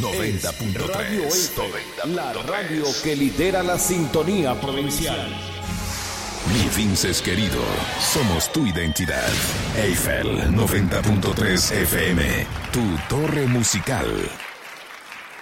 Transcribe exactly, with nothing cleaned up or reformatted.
noventa punto tres. Radio Eiffel, la radio que lidera la sintonía provincial. Mi Vinces querido, somos tu identidad. Eiffel noventa punto tres F M, tu torre musical.